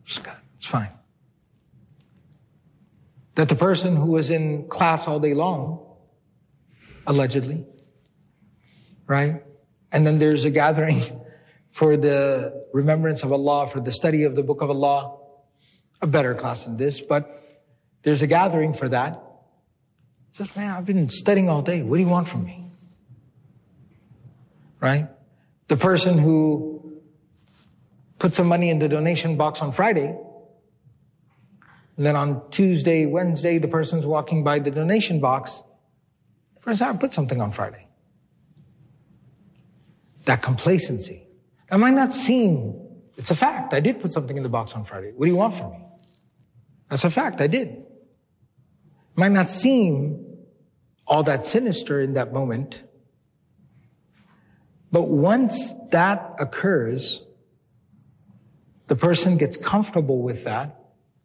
It's fine. That the person who was in class all day long, allegedly, right? And then there's a gathering for the remembrance of Allah, for the study of the Book of Allah, a better class than this, but there's a gathering for that. He says, man, I've been studying all day. What do you want from me? Right? The person who put some money in the donation box on Friday, and then on Tuesday, Wednesday, the person's walking by the donation box. The person, I put something on Friday. That complacency. It might not seem, it's a fact. I did put something in the box on Friday. What do you want from me? That's a fact. I did. It might not seem all that sinister in that moment. But once that occurs, the person gets comfortable with that,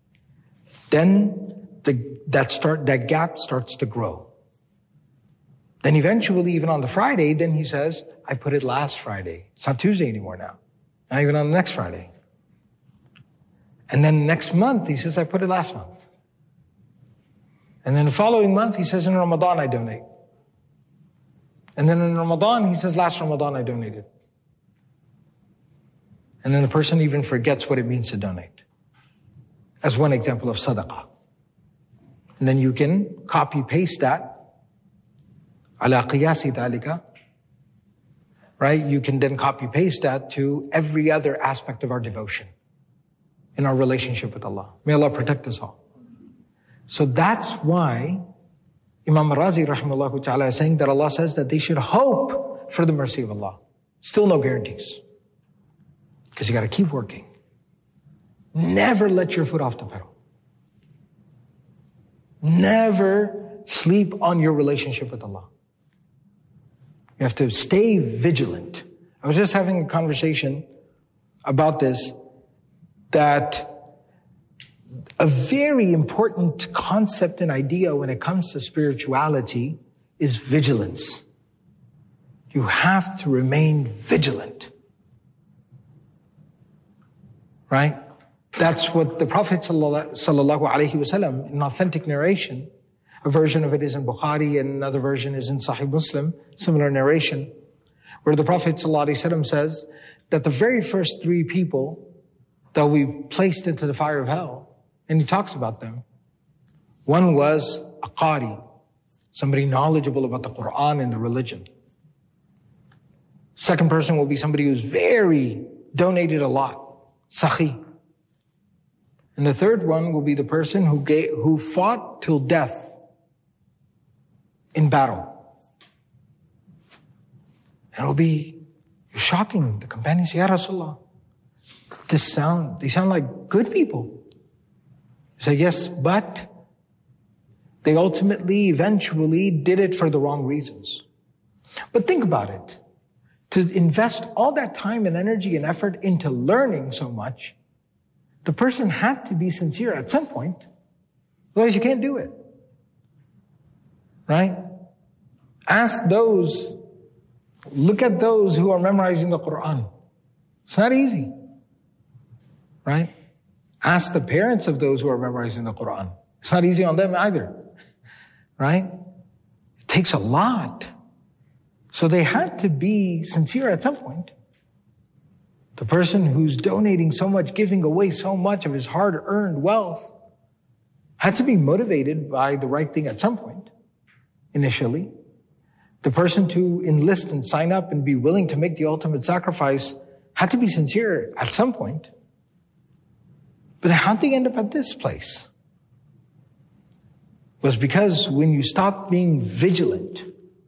then that gap starts to grow. Then eventually, even on the Friday, then he says, I put it last Friday. It's not Tuesday anymore now. Not even on the next Friday. And then next month, he says, I put it last month. And then the following month, he says, in Ramadan, I donate. And then in Ramadan, he says, last Ramadan, I donated. And then the person even forgets what it means to donate. As one example of sadaqah. And then you can copy-paste that. Ala qiyasi dhalika. Right? You can then copy-paste that to every other aspect of our devotion. In our relationship with Allah. May Allah protect us all. So that's why Imam Razi rahimahullah ta'ala is saying that Allah says that they should hope for the mercy of Allah. Still no guarantees. Because you got to keep working. Never let your foot off the pedal. Never sleep on your relationship with Allah. You have to stay vigilant. I was just having a conversation about this, that a very important concept and idea when it comes to spirituality is vigilance. You have to remain vigilant. Right? That's what the Prophet sallallahu alaihi wasallam, in authentic narration, a version of it is in Bukhari and another version is in Sahih Muslim, similar narration, where the Prophet sallallahu alaihi wasallam says that the very first 3 people that we placed into the fire of hell, and he talks about them. One was a qari, somebody knowledgeable about the Quran and the religion. Second person will be somebody who's very donated a lot, sakhi. And the third one will be the person who fought till death in battle. And it will be shocking. The companions say, Ya Rasulullah, they sound like good people. He said, yes, but they ultimately, eventually did it for the wrong reasons. But think about it. To invest all that time and energy and effort into learning so much, the person had to be sincere at some point. Otherwise you can't do it. Right? Look at those who are memorizing the Quran. It's not easy. Right? Ask the parents of those who are memorizing the Quran. It's not easy on them either. Right? It takes a lot. So they had to be sincere at some point. The person who's donating so much, giving away so much of his hard-earned wealth, had to be motivated by the right thing at some point, initially. The person to enlist and sign up and be willing to make the ultimate sacrifice had to be sincere at some point. But how'd they end up at this place? It was because when you stop being vigilant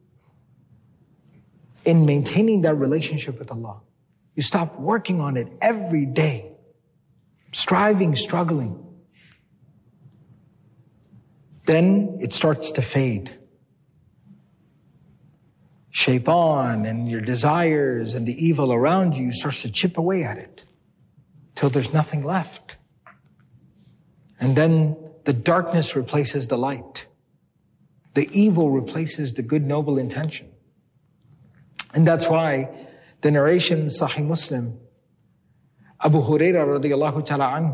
in maintaining that relationship with Allah, you stop working on it every day, striving, struggling, then it starts to fade. Shaitan and your desires and the evil around you starts to chip away at it till there's nothing left. And then the darkness replaces the light. The evil replaces the good, noble intention. And that's why the narration in Sahih Muslim, Abu Hurairah radiallahu ta'ala anhu